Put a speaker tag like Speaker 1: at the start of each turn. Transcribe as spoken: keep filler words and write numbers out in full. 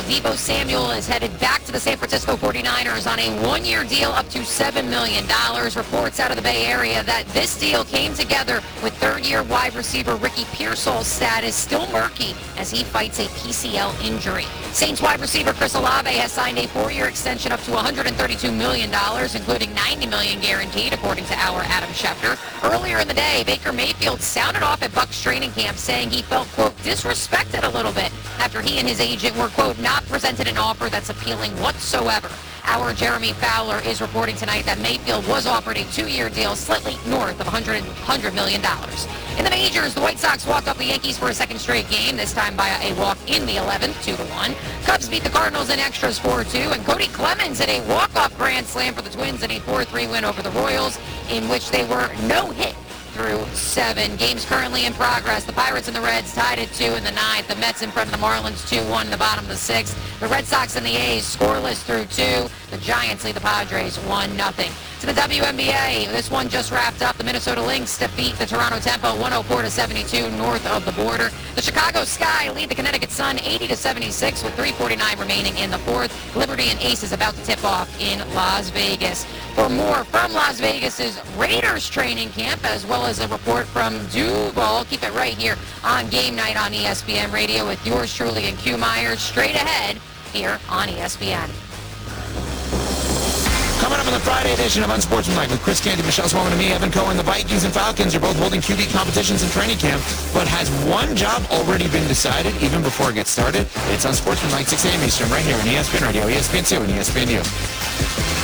Speaker 1: Deebo Samuel is headed back to the San Francisco forty-niners on a one-year deal up to seven million dollars. Reports out of the Bay Area that this deal came together with third-year wide receiver Ricky Pearsall's status still murky as he fights a P C L injury. Saints wide receiver Chris Olave has signed a four-year extension up to one hundred thirty-two million dollars, including ninety million dollars guaranteed, according to our Adam Schefter. Earlier in the day, Baker Mayfield sounded off at Bucs training camp, saying he felt, quote, disrespected a little bit after he and his agent were, quote, not presented an offer that's appealing whatsoever. Our Jeremy Fowler is reporting tonight that Mayfield was offered a two-year deal slightly north of one hundred million dollars. In the majors, the White Sox walked off the Yankees for a second straight game, this time by a walk in the eleventh, two to one. Cubs beat the Cardinals in extras four two, and Cody Clemens hit a walk-off grand slam for the Twins in a four three win over the Royals, in which they were no-hit through seven. Games currently in progress. The Pirates and the Reds tied at two in the ninth. The Mets in front of the Marlins two one in the bottom of the sixth. The Red Sox and the A's scoreless through two. The Giants lead the Padres one nothing. To the W N B A, this one just wrapped up. The Minnesota Lynx defeat the Toronto Tempo one oh four to seventy-two north of the border. The Chicago Sky lead the Connecticut Sun eighty to seventy-six with three forty-nine remaining in the fourth. Liberty and Aces about to tip off in Las Vegas. For more from Las Vegas's Raiders training camp, as well as a report from Duval, keep it right here on Game Night on E S P N Radio with yours truly and Q Myers straight ahead here on E S P N.
Speaker 2: Coming up on the Friday edition of Unsportsmanlike with Chris Canty, Michelle Swellman, and me, Evan Cohen. The Vikings and Falcons are both holding Q B competitions in training camp, but has one job already been decided even before it gets started? It's Unsportsmanlike, six a.m. Eastern, right here on E S P N Radio, E S P N two, and E S P N U.